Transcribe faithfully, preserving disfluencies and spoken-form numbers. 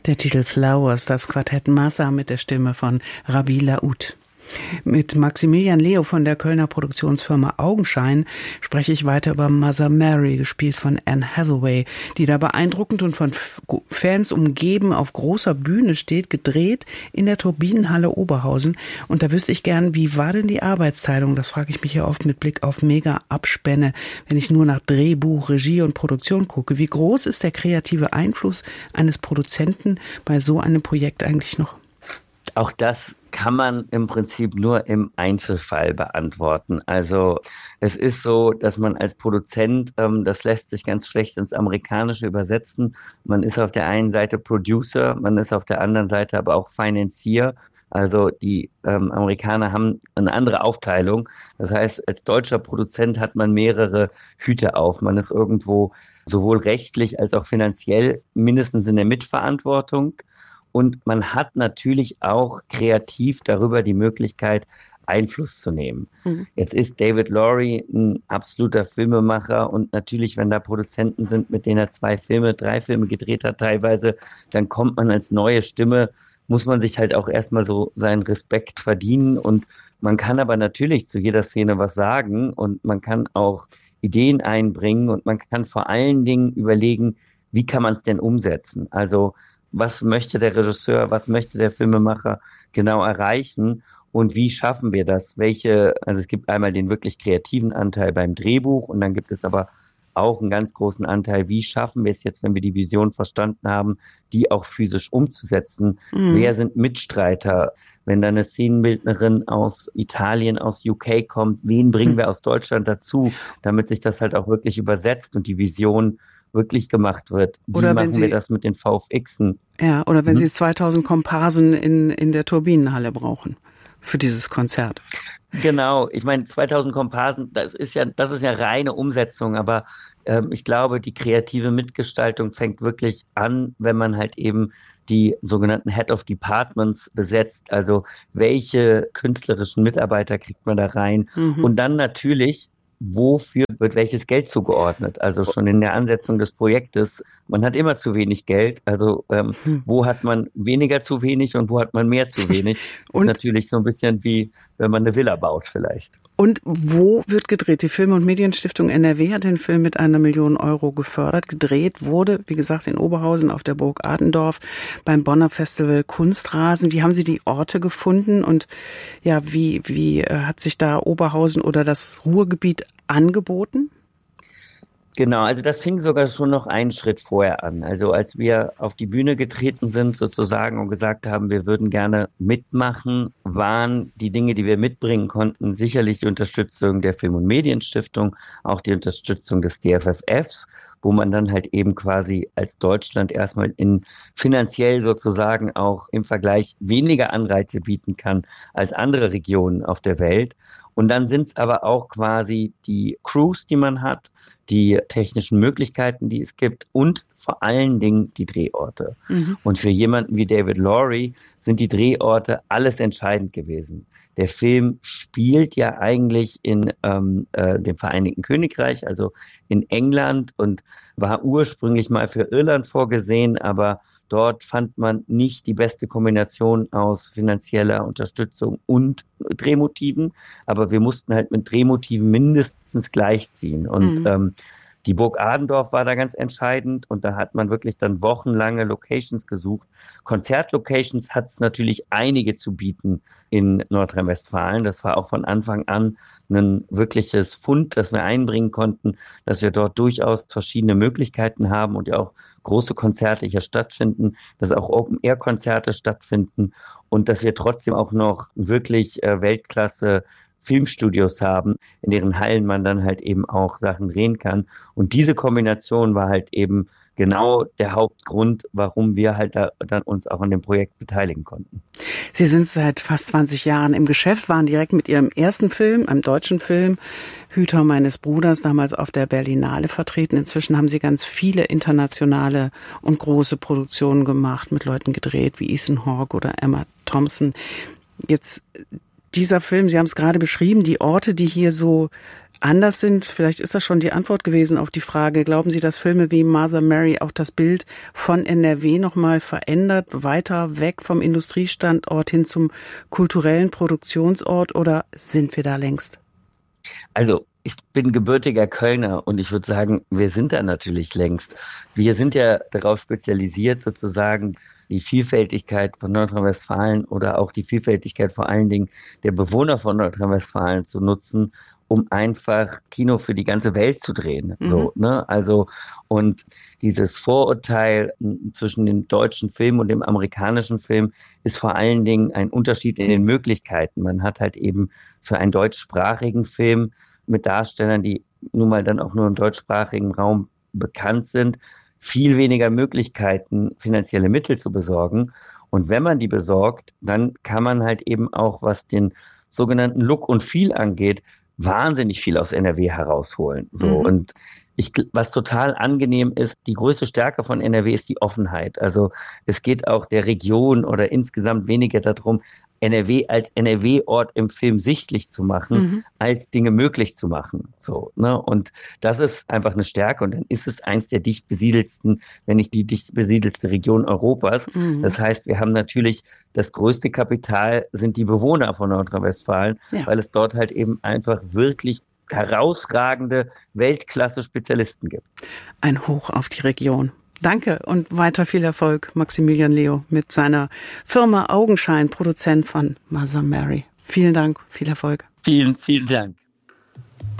Der Titel Flowers, das Quartett Massa mit der Stimme von Rabi Laoud. Mit Maximilian Leo von der Kölner Produktionsfirma Augenschein spreche ich weiter über Mother Mary, gespielt von Anne Hathaway, die da beeindruckend und von Fans umgeben auf großer Bühne steht, gedreht in der Turbinenhalle Oberhausen. Und da wüsste ich gern, wie war denn die Arbeitsteilung? Das frage ich mich ja oft mit Blick auf Mega-Abspänne, wenn ich nur nach Drehbuch, Regie und Produktion gucke. Wie groß ist der kreative Einfluss eines Produzenten bei so einem Projekt eigentlich noch? Auch das kann man im Prinzip nur im Einzelfall beantworten. Also es ist so, dass man als Produzent, ähm, das lässt sich ganz schlecht ins Amerikanische übersetzen. Man ist auf der einen Seite Producer, man ist auf der anderen Seite aber auch Financier. Also die ähm, Amerikaner haben eine andere Aufteilung. Das heißt, als deutscher Produzent hat man mehrere Hüte auf. Man ist irgendwo sowohl rechtlich als auch finanziell mindestens in der Mitverantwortung. Und man hat natürlich auch kreativ darüber die Möglichkeit, Einfluss zu nehmen. Mhm. Jetzt ist David Lowery ein absoluter Filmemacher und natürlich, wenn da Produzenten sind, mit denen er zwei Filme, drei Filme gedreht hat teilweise, dann kommt man als neue Stimme, muss man sich halt auch erstmal so seinen Respekt verdienen und man kann aber natürlich zu jeder Szene was sagen und man kann auch Ideen einbringen und man kann vor allen Dingen überlegen, wie kann man es denn umsetzen? Also was möchte der Regisseur, was möchte der Filmemacher genau erreichen und wie schaffen wir das? Welche, also es gibt einmal den wirklich kreativen Anteil beim Drehbuch und dann gibt es aber auch einen ganz großen Anteil, wie schaffen wir es jetzt, wenn wir die Vision verstanden haben, die auch physisch umzusetzen? Mhm. Wer sind Mitstreiter? Wenn da eine Szenenbildnerin aus Italien, aus U K kommt, wen bringen wir aus Deutschland dazu, damit sich das halt auch wirklich übersetzt und die Vision wirklich gemacht wird. Wie oder machen Sie, wir das mit den V F Xen? Ja, oder wenn hm? Sie zweitausend Komparsen in, in der Turbinenhalle brauchen für dieses Konzert. Genau, ich meine zweitausend Komparsen, das ist ja, das ist ja reine Umsetzung, aber ähm, ich glaube, die kreative Mitgestaltung fängt wirklich an, wenn man halt eben die sogenannten Head of Departments besetzt, also welche künstlerischen Mitarbeiter kriegt man da rein mhm. und dann natürlich wofür wird welches Geld zugeordnet? Also schon in der Ansetzung des Projektes. Man hat immer zu wenig Geld. Also ähm, hm. wo hat man weniger zu wenig und wo hat man mehr zu wenig? Und ist natürlich so ein bisschen wie, wenn man eine Villa baut vielleicht. Und wo wird gedreht? Die Film- und Medienstiftung N R W hat den Film mit einer Million Euro gefördert. Gedreht wurde, wie gesagt, in Oberhausen auf der Burg Adendorf beim Bonner Festival Kunstrasen. Wie haben Sie die Orte gefunden? Und ja, wie, wie äh, hat sich da Oberhausen oder das Ruhrgebiet angeboten? Genau, also das fing sogar schon noch einen Schritt vorher an. Also als wir auf die Bühne getreten sind sozusagen und gesagt haben, wir würden gerne mitmachen, waren die Dinge, die wir mitbringen konnten, sicherlich die Unterstützung der Film- und Medienstiftung, auch die Unterstützung des D F F Fs, wo man dann halt eben quasi als Deutschland erstmal in finanziell sozusagen auch im Vergleich weniger Anreize bieten kann als andere Regionen auf der Welt. Und dann sind es aber auch quasi die Crews, die man hat, die technischen Möglichkeiten, die es gibt und vor allen Dingen die Drehorte. Mhm. Und für jemanden wie David Lowery sind die Drehorte alles entscheidend gewesen. Der Film spielt ja eigentlich in ähm, äh, dem Vereinigten Königreich, also in England und war ursprünglich mal für Irland vorgesehen, aber dort fand man nicht die beste Kombination aus finanzieller Unterstützung und Drehmotiven, aber wir mussten halt mit Drehmotiven mindestens gleichziehen. Und mhm. ähm, die Burg Adendorf war da ganz entscheidend und da hat man wirklich dann wochenlange Locations gesucht. Konzertlocations hat es natürlich einige zu bieten in Nordrhein-Westfalen. Das war auch von Anfang an ein wirkliches Fund, das wir einbringen konnten, dass wir dort durchaus verschiedene Möglichkeiten haben und ja auch große Konzerte hier stattfinden, dass auch Open-Air-Konzerte stattfinden und dass wir trotzdem auch noch wirklich äh, Weltklasse Filmstudios haben, in deren Hallen man dann halt eben auch Sachen drehen kann. Und diese Kombination war halt eben genau der Hauptgrund, warum wir halt da, dann uns auch an dem Projekt beteiligen konnten. Sie sind seit fast zwanzig Jahren im Geschäft, waren direkt mit Ihrem ersten Film, einem deutschen Film, Hüter meines Bruders, damals auf der Berlinale vertreten. Inzwischen haben Sie ganz viele internationale und große Produktionen gemacht, mit Leuten gedreht wie Ethan Hawke oder Emma Thompson. Jetzt dieser Film, Sie haben es gerade beschrieben, die Orte, die hier so anders sind, vielleicht ist das schon die Antwort gewesen auf die Frage, glauben Sie, dass Filme wie Mother Mary auch das Bild von N R W nochmal verändert, weiter weg vom Industriestandort hin zum kulturellen Produktionsort, oder sind wir da längst? Also ich bin gebürtiger Kölner und ich würde sagen, wir sind da natürlich längst. Wir sind ja darauf spezialisiert, sozusagen die Vielfältigkeit von Nordrhein-Westfalen oder auch die Vielfältigkeit vor allen Dingen der Bewohner von Nordrhein-Westfalen zu nutzen, um einfach Kino für die ganze Welt zu drehen. Mhm. So, ne? Also, und dieses Vorurteil zwischen dem deutschen Film und dem amerikanischen Film ist vor allen Dingen ein Unterschied in den Möglichkeiten. Man hat halt eben für einen deutschsprachigen Film mit Darstellern, die nun mal dann auch nur im deutschsprachigen Raum bekannt sind, viel weniger Möglichkeiten, finanzielle Mittel zu besorgen. Und wenn man die besorgt, dann kann man halt eben auch, was den sogenannten Look und Feel angeht, wahnsinnig viel aus N R W herausholen. So, mhm. Und ich, was total angenehm ist, die größte Stärke von N R W ist die Offenheit. Also es geht auch der Region oder insgesamt weniger darum, N R W als N R W-Ort im Film sichtlich zu machen, mhm. als Dinge möglich zu machen. So, ne? Und das ist einfach eine Stärke. Und dann ist es eins der dicht besiedelsten, wenn nicht die dicht besiedelste Region Europas. Mhm. Das heißt, wir haben natürlich das größte Kapital sind die Bewohner von Nordrhein-Westfalen, ja. weil es dort halt eben einfach wirklich herausragende Weltklasse-Spezialisten gibt. Ein Hoch auf die Region. Danke und weiter viel Erfolg, Maximilian Leo, mit seiner Firma Augenschein, Produzent von Mother Mary. Vielen Dank, viel Erfolg. Vielen, vielen Dank.